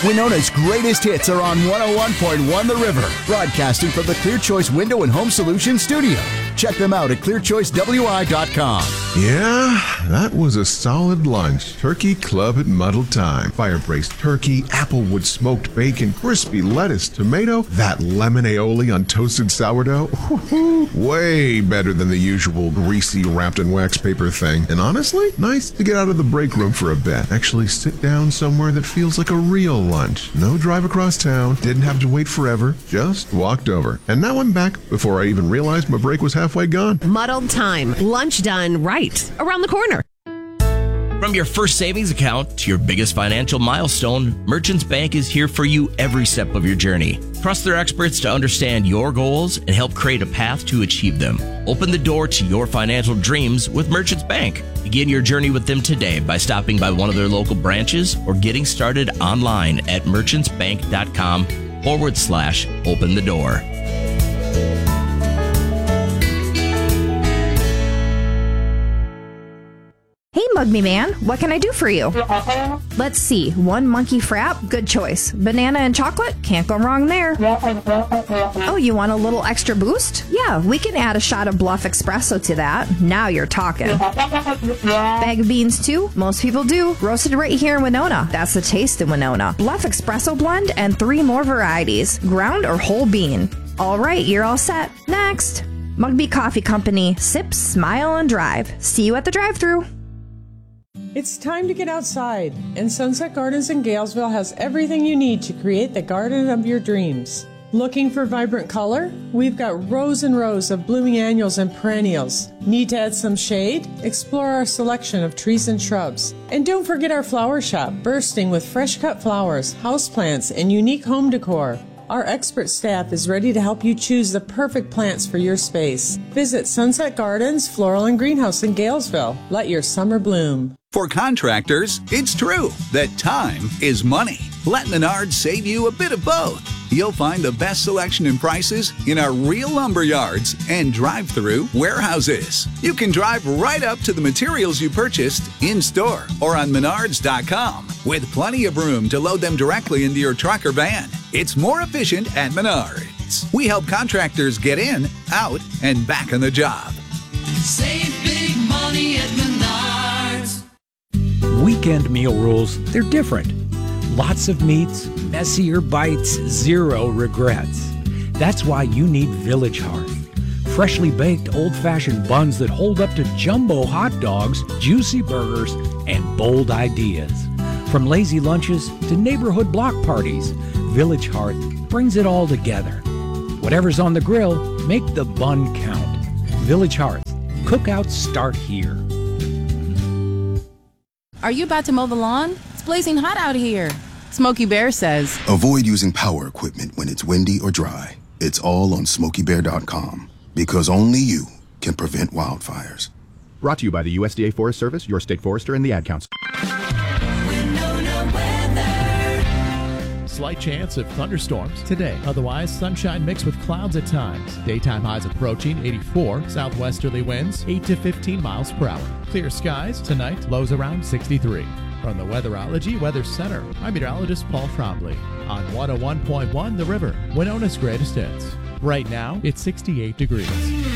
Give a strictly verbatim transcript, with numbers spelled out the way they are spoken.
Winona's greatest hits are on one oh one point one The River, broadcasting from the Clear Choice Window and Home Solutions studio. Check them out at clear choice w i dot com. Yeah, that was a solid lunch. Turkey club at Muddle Time. Fire-braised turkey, applewood smoked bacon, crispy lettuce, tomato, that lemon aioli on toasted sourdough. Woo-hoo. Way better than the usual greasy wrapped in wax paper thing. And honestly, nice to get out of the break room for a bit. Actually sit down somewhere that feels like a real lunch. No drive across town, didn't have to wait forever, just walked over. And now I'm back before I even realized my break was halfway gone. Muddled Time. Lunch done right around the corner. From your first savings account to your biggest financial milestone, Merchants Bank is here for you every step of your journey. Trust their experts to understand your goals and help create a path to achieve them. Open the door to your financial dreams with Merchants Bank. Begin your journey with them today by stopping by one of their local branches or getting started online at merchantsbank.com forward slash open the door. Hey, Mug Me Man, what can I do for you? Let's see. One monkey frap? Good choice. Banana and chocolate? Can't go wrong there. Oh, you want a little extra boost? Yeah, we can add a shot of Bluff Espresso to that. Now you're talking. Bag of beans, too? Most people do. Roasted right here in Winona. That's the taste in Winona. Bluff Espresso blend and three more varieties. Ground or whole bean. All right, you're all set. Next. Mugby Coffee Company. Sip, smile, and drive. See you at the drive-thru. It's time to get outside, and Sunset Gardens in Galesville has everything you need to create the garden of your dreams. Looking for vibrant color? We've got rows and rows of blooming annuals and perennials. Need to add some shade? Explore our selection of trees and shrubs. And don't forget our flower shop, bursting with fresh cut flowers, houseplants, and unique home decor. Our expert staff is ready to help you choose the perfect plants for your space. Visit Sunset Gardens, Floral and Greenhouse in Galesville. Let your summer bloom. For contractors, it's true that time is money. Let Menards save you a bit of both. You'll find the best selection and prices in our real lumber yards and drive-through warehouses. You can drive right up to the materials you purchased in-store or on menards dot com with plenty of room to load them directly into your truck or van. It's more efficient at Menards. We help contractors get in, out, and back on the job. Save big money at Menards. Weekend meal rules, they're different. Lots of meats, messier bites, zero regrets. That's why you need Village Hearth. Freshly baked old-fashioned buns that hold up to jumbo hot dogs, juicy burgers, and bold ideas. From lazy lunches to neighborhood block parties, Village Hearth brings it all together. Whatever's on the grill, make the bun count. Village Hearth. Cookouts start here. Are you about to mow the lawn? It's blazing hot out here. Smokey Bear says, avoid using power equipment when it's windy or dry. It's all on smokey bear dot com because only you can prevent wildfires. Brought to you by the U S D A Forest Service, your state forester, and the Ad Council. Slight chance of thunderstorms today. Otherwise, sunshine mixed with clouds at times. Daytime highs approaching eighty-four. Southwesterly winds eight to fifteen miles per hour. Clear skies tonight. Lows around sixty-three. From the Weatherology Weather Center, I'm meteorologist Paul Trombley on one oh one point one The River, Winona's greatest hits. Right now, it's sixty-eight degrees.